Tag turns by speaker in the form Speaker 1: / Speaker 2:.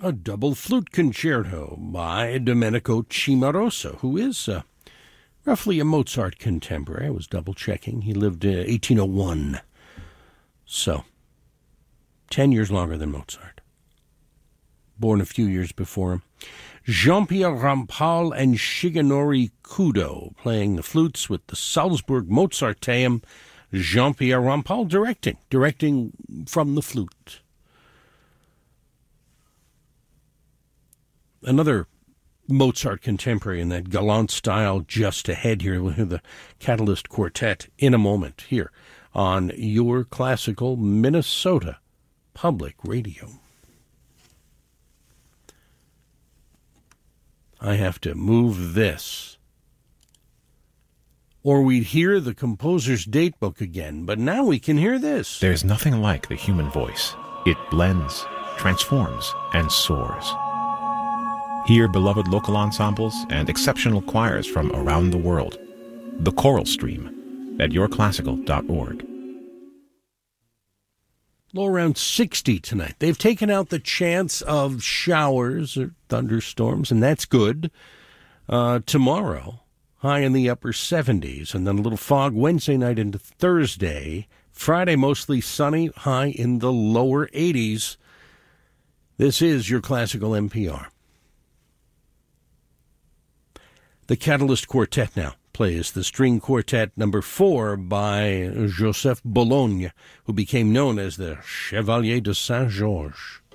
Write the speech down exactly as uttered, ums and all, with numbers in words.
Speaker 1: a double flute concerto by Domenico Cimarosa, who is uh, roughly a Mozart contemporary. I was double-checking. He lived uh, eighteen oh one, so ten years longer than Mozart. Born a few years before him. Jean-Pierre Rampal and Shigenori Kudo playing the flutes with the Salzburg Mozarteum. Jean-Pierre Rampal directing, directing from the flute. Another Mozart contemporary in that galant style just ahead here with the Catalyst Quartet in a moment here on Your Classical Minnesota Public Radio. I have to move this, or we'd hear the composer's datebook again, but now we can hear this.
Speaker 2: There's nothing like the human voice. It blends, transforms, and soars. Hear beloved local ensembles and exceptional choirs from around the world. The Choral Stream at your classical dot org.
Speaker 1: Low around sixty tonight. They've taken out the chance of showers or thunderstorms, and that's good. Uh, tomorrow, high in the upper seventies, and then a little fog Wednesday night into Thursday. Friday, mostly sunny, high in the lower eighties. This is your Classical N P R. The Catalyst Quartet now plays the string quartet number four by Joseph Bologne, who became known as the Chevalier de Saint-Georges.